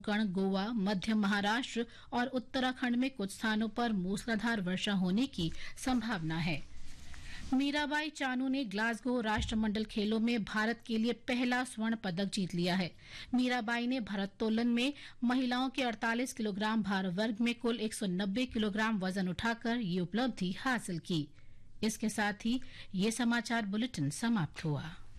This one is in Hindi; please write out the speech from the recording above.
कोंकण, गोवा, मध्य महाराष्ट्र और उत्तराखंड में कुछ स्थानों पर मूसलाधार वर्षा होने की संभावना है। मीराबाई चानू ने ग्लासगो राष्ट्रमंडल खेलों में भारत के लिए पहला स्वर्ण पदक जीत लिया है। मीराबाई ने भारोत्तोलन में महिलाओं के 48 किलोग्राम भार वर्ग में कुल 190 किलोग्राम वजन उठाकर ये उपलब्धि हासिल की। इसके साथ ही ये समाचार बुलेटिन समाप्त हुआ।